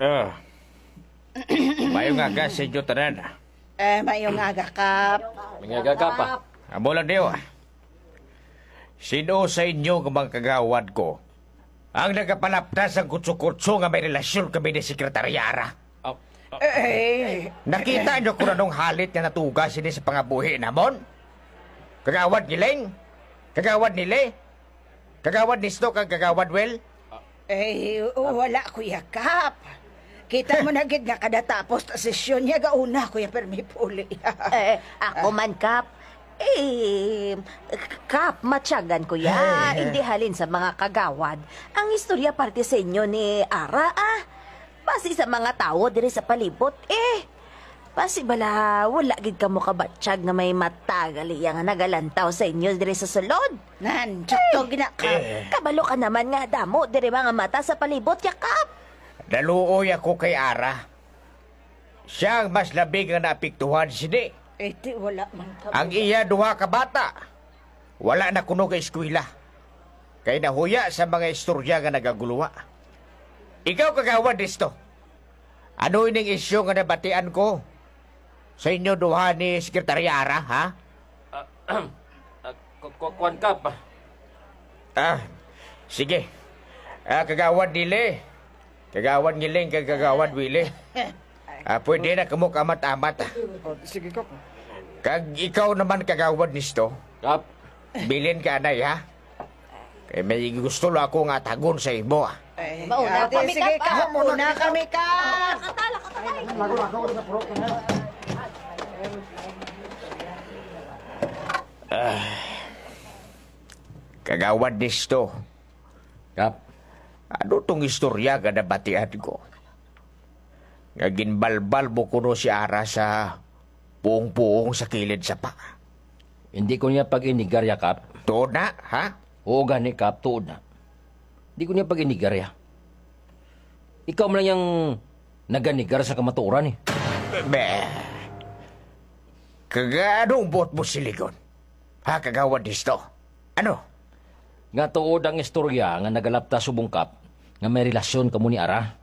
Ah. Mayong aga sa inyo tanan. Mayong aga, Kap. Mga ka pa. Amo lang niyo. Sino sa inyo ng mga kagawad ko ang nagapalaptas ang kutso-kutso nga may relasyon kami ni Sekretarya Ara? Nakita niyo kung anong halit na natugas ini sa pangabuhi namon? Kagawad ni Leng? Kagawad ni Le? Kagawad ni Stock ang kagawad Well? Wala, Kuya Kap. Kita mo na gid nga kada tapos ta sesyon niya gauna, Kuya Permi Puli. Ako man, Kap. Kap, matyagan ko ya. Hindi halin sa mga kagawad. Ang istorya parte sa inyo ni Ara, Basi sa mga tao diri sa palibot, Basi bala, wala gid ka mo kabatsyag na may matagali nga nagalantaw sa inyo diri sa sulod. Nan, tsakto gina, Kap. Kabalo ka naman nga damo diri mga mata sa palibot, ya, Kap. Naluoy ako kay Ara. Siya ang mas labing nga naapektuhan sini. Di wala man, Kap. Ang iya duha ka bata. Wala na kuno ka eskwela. Kay nahuya sa mga istorya nga nagaguluwa. Ikaw kagawad disto. Ano ining isyu nga nabatian ko? Sa inyo duha ni Sekretarya Ara, ha? Kuan ka pa. Sige. Kagawad nile. Kagawad ngiling kag kagawad wili. Pwede na kamo kamat-amat. Sige, Kap. Kag ikaw naman kagawad nisto. Kap. Bilin ka anay, ha? Kay may gusto lang ako nga tagon sa imo, Mauna kami, Sige, Kap, Kap. Mauna kami, Kap. Kagawad nisto. Kap. Ano tong istorya nga nabatian ko? Nga ginbalbal mo kuno si Ara sa puong-puong sa kilid sa pa. Hindi ko niya pag-inigarya, Kap. Tuod na, ha? Oo, gani, Kap. Tuod na. Hindi ko niya pag-inigarya. Ikaw man lang yung naganigar sa kamaturan, Be. Kaganong buot mo silikon? Ha, kagawad nisto? Ano? Nga tuod ang istorya nga nagalapta subong, Kap, nga may relasyon kamo ni Ara.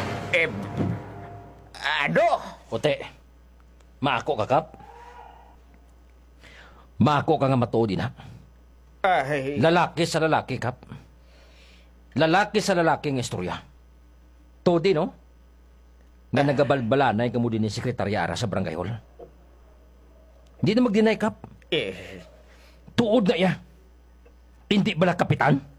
Ano? Ote, maako ka, Kap. Maako ka nga matuod na. Ay, Lalaki sa lalaki, Kap. Lalaki sa lalaki ang istorya. Tuod no? Nga nagabalbalanay kamo din ni Sekretarya Ara sa barangay hall. Hindi na mag-deny, Kap. Tuod na ya. Hindi bala kapitan?